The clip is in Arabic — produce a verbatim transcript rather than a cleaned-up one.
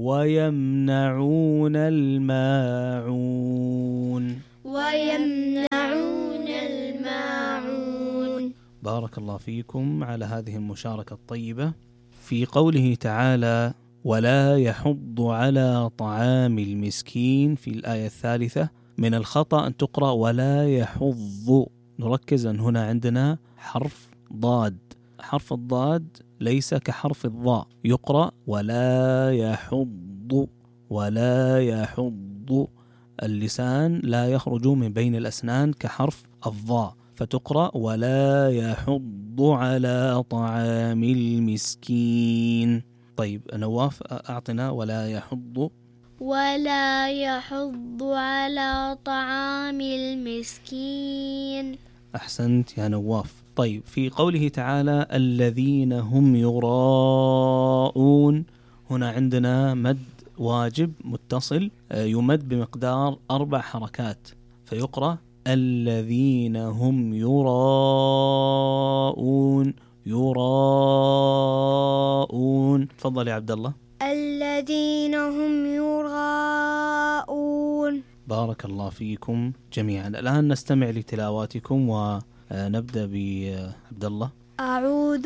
ويمنعون الماعون ويمنعون الماعون. بارك الله فيكم على هذه المشاركة الطيبة. في قوله تعالى ولا يحض على طعام المسكين في الآية الثالثة، من الخطأ أن تقرأ ولا يحض. نركز أن هنا عندنا حرف ضاد، حرف الضاد ليس كحرف الضاء، يقرأ ولا يحض ولا يحض، اللسان لا يخرج من بين الأسنان كحرف الضاء، فتقرأ ولا يحض على طعام المسكين. طيب نواف أعطنا ولا يحض. ولا يحض على طعام المسكين. أحسنت يا نواف. طيب في قوله تعالى الذين هم يراءون، هنا عندنا مد واجب متصل يمد بمقدار أربع حركات، فيقرأ الذين هم يراءون يراءون. تفضل يا عبد الله. الذين هم يراءون. بارك الله فيكم جميعا. الآن نستمع لتلاواتكم ونبدأ بعبد الله. أعوذ